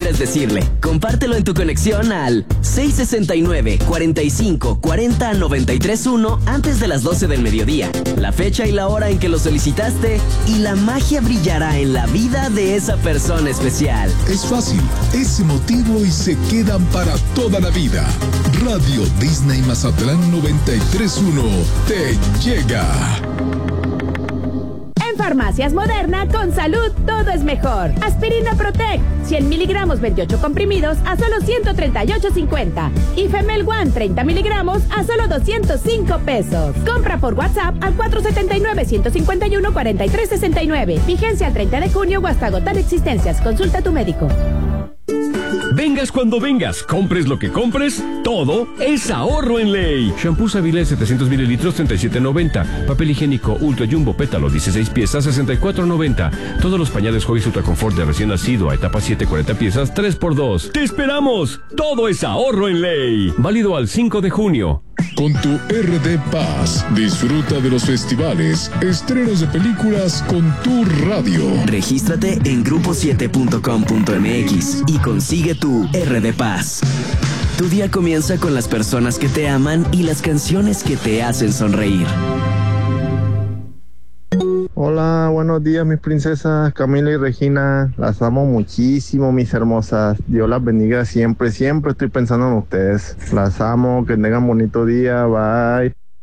quieres decirle. Compártelo en tu conexión al 669-45-40-931 antes de las 12 del mediodía. La fecha y la hora en que lo solicitaste y la magia brillará en la vida de esa persona especial. Es fácil, es emotivo y se quedan para toda la vida. Radio Disney Mazatlán 93.1 te llega. En Farmacias Moderna, con salud todo es mejor. Aspirina Protect, 100 miligramos, 28 comprimidos a solo 138.50. Y Femel One, 30 miligramos a solo 205 pesos. Compra por WhatsApp al 479-151-4369. Vigencia al 30 de junio o hasta agotar existencias. Consulta a tu médico. Vengas cuando vengas, compres lo que compres, todo es ahorro en ley. Shampoo Savile 700 mililitros, 37.90. Papel higiénico Ultra Jumbo Pétalo, 16 piezas, 64.90. Todos los pañales Huggies Ultra Confort de recién nacido a etapa 7, 40 piezas, 3x2. ¡Te esperamos! Todo es ahorro en ley. Válido al 5 de junio. Con tu RD Paz, disfruta de los festivales, estrenos de películas con tu radio. Regístrate en grupo7.com.mx y consigue tu RD Paz. Tu día comienza con las personas que te aman y las canciones que te hacen sonreír. Hola, buenos días mis princesas Camila y Regina, las amo muchísimo mis hermosas, Dios las bendiga siempre, siempre estoy pensando en ustedes, las amo, que tengan bonito día, bye.